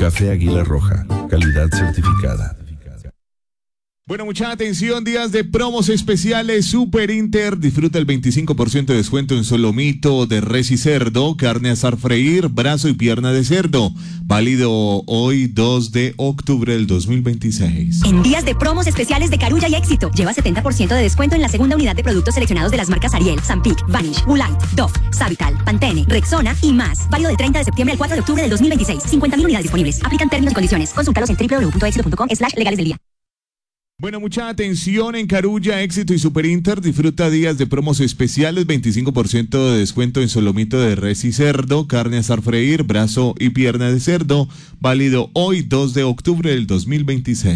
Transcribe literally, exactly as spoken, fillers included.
Café Águila Roja, calidad certificada. Bueno, mucha atención, días de promos especiales Super Inter. Disfruta el veinticinco por ciento de descuento en solomito de res y cerdo, carne asar freír, brazo y pierna de cerdo. Válido hoy dos de octubre del dos mil veintiséis. En días de promos especiales de Carulla y Éxito, lleva setenta por ciento de descuento en la segunda unidad de productos seleccionados de las marcas Ariel, Zampic, Vanish, Woolite, Dove, Savital, Pantene, Rexona y más. Válido del treinta de septiembre al cuatro de octubre del dos mil veintiséis. cincuenta mil unidades disponibles. Aplican términos y condiciones. Consúltalos en doble u doble u doble u punto éxito punto com slash legales del día. Bueno, mucha atención en Carulla, Éxito y Super Inter. Disfruta días de promos especiales, veinticinco por ciento de descuento en solomito de res y cerdo, carne asar freír, brazo y pierna de cerdo. Válido hoy dos de octubre del dos mil veintiséis.